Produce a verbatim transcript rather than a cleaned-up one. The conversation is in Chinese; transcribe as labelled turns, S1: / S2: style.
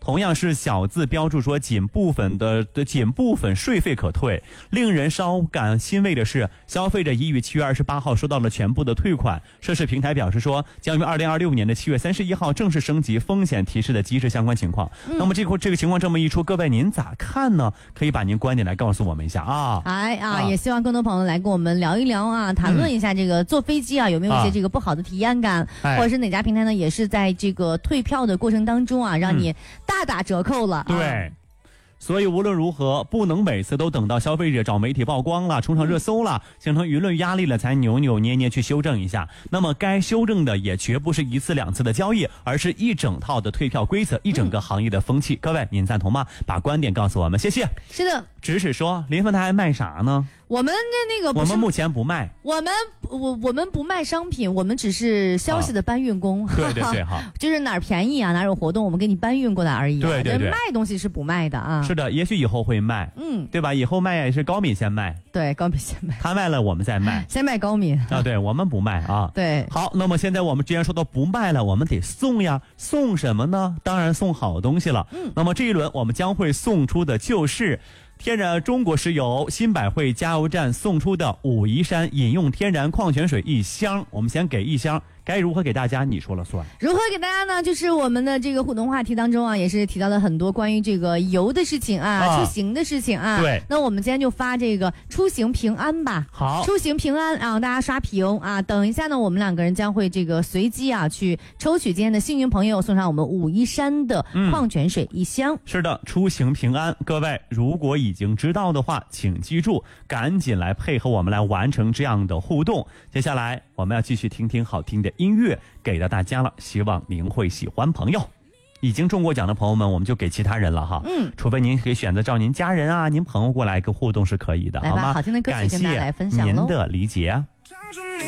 S1: 同样是小字标注说仅部分的的仅部分税费可退。令人稍感欣慰的是，消费者已于七月二十八号收到了全部的退款。涉事平台表示说，将于二零二六年的七月三十一号正式升级风险提示的机制相关情况。嗯、那么这个这个情况这么一出，各位您咋看呢？可以把您观点来告诉我们一下啊！
S2: 哎啊，啊也希望更多朋友来跟我们聊一聊啊，谈论一下这个坐飞机啊有没有一些这个不好的体验感，啊、或者是哪家平台呢也是在这个退票的过程当中啊，让你大打折扣了。
S1: 嗯、对。
S2: 啊
S1: 所以无论如何，不能每次都等到消费者找媒体曝光了，冲上热搜了，形成舆论压力了，才扭扭捏捏去修正一下。那么该修正的也绝不是一次两次的交易，而是一整套的退票规则，一整个行业的风气。嗯、各位，您赞同吗？把观点告诉我们，谢谢。
S2: 是的。
S1: 只是说，临汾台卖啥呢？
S2: 我们的那个不是，
S1: 我们目前不卖，
S2: 我们我我们不卖商品，我们只是消息的搬运工。
S1: 啊、对对对，哈，
S2: 就是哪儿便宜啊，哪儿有活动，我们给你搬运过来而已、啊。
S1: 对对对，
S2: 卖东西是不卖的啊。
S1: 是的，也许以后会卖，嗯，对吧？以后卖也是高敏先卖，
S2: 对，高敏先卖，
S1: 他卖了我们再卖，
S2: 先卖高敏
S1: 啊，对，我们不卖啊。
S2: 对，
S1: 好，那么现在我们既然说到不卖了，我们得送呀，送什么呢？当然送好东西了。嗯，那么这一轮我们将会送出的就是天然中国石油新百汇加油站送出的武夷山饮用天然矿泉水一箱，我们先给一箱，该如何给大家你说了算。
S2: 如何给大家呢？就是我们的这个互动话题当中啊，也是提到了很多关于这个油的事情啊，啊出行的事情啊。
S1: 对，
S2: 那我们今天就发这个出行平安吧。
S1: 好，
S2: 出行平安，让大家刷屏啊。等一下呢，我们两个人将会这个随机啊去抽取今天的幸运朋友，送上我们武夷山的矿泉水一箱。
S1: 嗯、是的，出行平安。各位如果已经知道的话，请记住，赶紧来配合我们来完成这样的互动。接下来我们要继续听听好听的音乐，给到大家了，希望您会喜欢。朋友，已经中过奖的朋友们，我们就给其他人了哈。嗯，除非您可以选择找您家人啊、您朋友过来一个互动是可以的，好吗？
S2: 好听的歌曲跟大家来分享喽。
S1: 感谢您的理解。